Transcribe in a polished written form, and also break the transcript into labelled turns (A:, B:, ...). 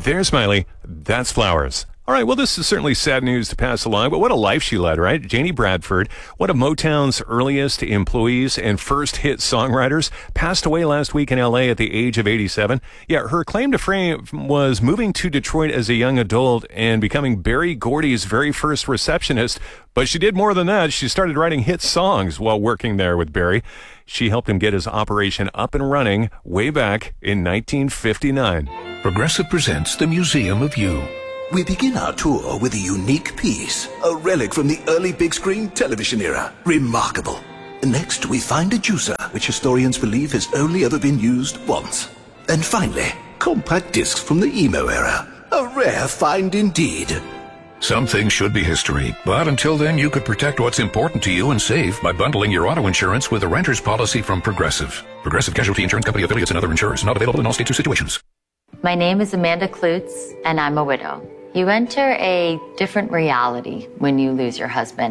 A: There's Miley. That's Flowers. All right, well, this is certainly sad news to pass along, but what a life she led, right? Janie Bradford, one of Motown's earliest employees and first hit songwriters, passed away last week in L.A. at the age of 87. Yeah, her claim to fame was moving to Detroit as a young adult and becoming Berry Gordy's very first receptionist. But she did more than that. She started writing hit songs while working there with Berry. She helped him get his operation up and running way back in 1959.
B: Progressive presents The Museum of You.
C: We begin our tour with a unique piece, a relic from the early big screen television era. Remarkable. Next, we find a juicer, which historians believe has only ever been used once. And finally, compact discs from the emo era. A rare find indeed.
B: Some things should be history, but until then you could protect what's important to you and save by bundling your auto insurance with a renter's policy from Progressive. Progressive Casualty Insurance Company affiliates and other insurers. Not available in all states or situations.
D: My name is Amanda Klutz, and I'm a widow. You enter a different reality when you lose your husband.